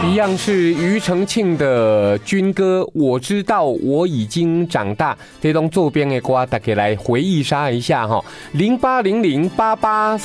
一样是庾澄庆的军歌《我知道我已经长大》，这种作编的歌大家来回忆杀一下哈。080088